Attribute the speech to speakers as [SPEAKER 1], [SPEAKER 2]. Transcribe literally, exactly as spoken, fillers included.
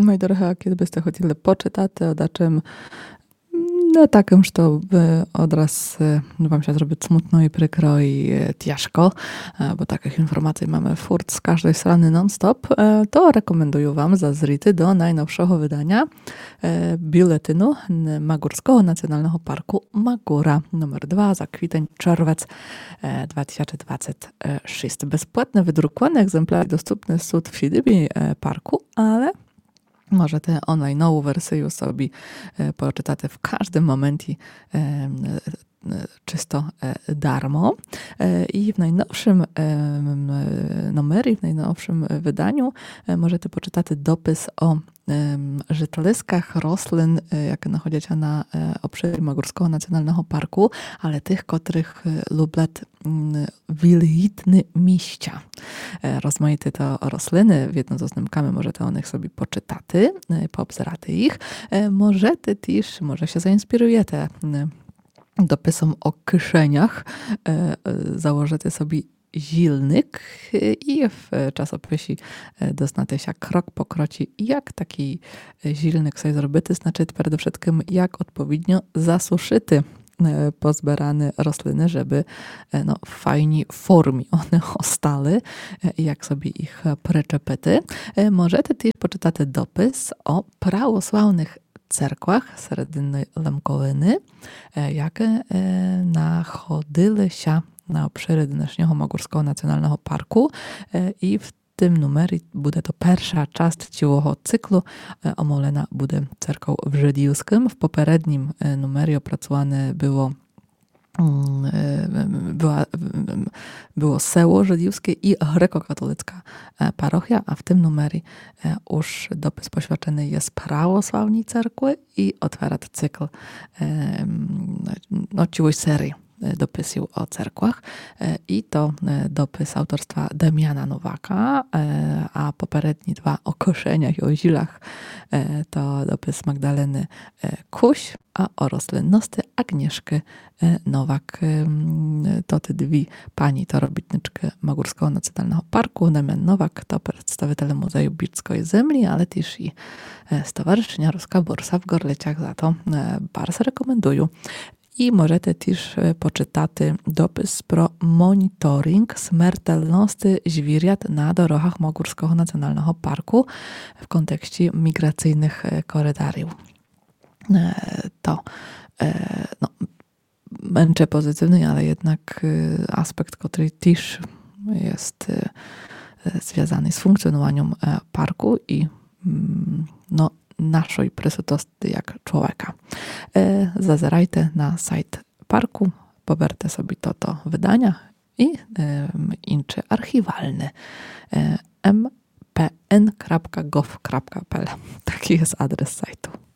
[SPEAKER 1] Mої дорогі, а якби сте хотіли почитати, o czym no takim, що odraz wam się zrobić smutno i przykro i ciężko, bo takich informacji mamy furt z każdej strony non-stop, to rekomenduję wam zazrity do najnowszego wydania biuletynu Magórskiego Nacjonalnego Parku Magóra numer dwa za kwiecień czerwiec dwa tysiące dwudziesty szósty. Bezpłatne wydrukowane egzemplarze dostępne są w siedzibie parku, ale możecie online'ową wersję sobie poczytać w każdym momencie czysto darmo. I w najnowszym numerze, w najnowszym wydaniu możecie poczytać dopis o żytoliskach roślin, jakie znajduje się na obszarze Magórskiego Nacjonalnego Parku, ale tych, których lubią wilgitne miejsca. Rozmaite to rośliny, jedno z známkami możecie o nich sobie poczytać, poobzerać ich. Możecie też, może się zainspirujecie dopisom o kieszeniach, założycie sobie zilnik i w czasopisie doznacie się krok po kroci, jak taki zilnik sobie zrobić, znaczy przede wszystkim jak odpowiednio zasuszyć pozbierane rośliny, żeby no, w fajnej formie one ostale, jak sobie ich przyczepić. Możecie też poczytać dopis o prawosławnych cerkłach Sredynnej Lemkowiny, jakie nachodziły się na obszarze dnešního Magórskiego Nacjonalnego Parku i w tym numerze będzie to pierwsza część całego cyklu omolena będzie cerką w Żydiuskim. W poprzednim numerze opracowane było była, było seło żydiuskie i grekokatolicka parochia, a w tym numerze już dopis poświęcony jest prawosławnej cerkwy i otwiera cykl no, całej serii dopisów o cerkłach i to dopis autorstwa Damiana Nowaka, a poprzednie dwa o koszeniach i o zilach to dopis Magdaleny Kuś, a o roślinności Agnieszki Nowak. To te dwie pani to robitniczki Magórskiego Nacjonalnego Parku. Damian Nowak to przedstawiciel Muzeum Biczskiej Ziemi, ale też i Stowarzyszenia Ruska Bursa w Gorleciach. Za to bardzo rekomenduję. I możecie też poczytać dopis pro monitoring śmiertelności zwierząt na drogach Magórskiego Nacjonalnego Parku w kontekście migracyjnych korytarzy. To no, będzie pozytywny, ale jednak aspekt, który też jest związany z funkcjonowaniem parku i no, naszej prysutosty jak człowieka. Zazerajcie na sajt parku, poberte sobie to, to wydania i incze archiwalne m p n kropka gov kropka p l. Taki jest adres sajtu.